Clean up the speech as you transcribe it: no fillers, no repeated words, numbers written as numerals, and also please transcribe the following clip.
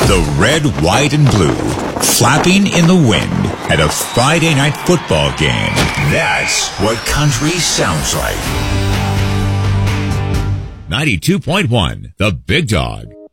The red, white, and blue flapping in the wind at a Friday night football game. That's what country sounds like. 92.1, The Big Dog.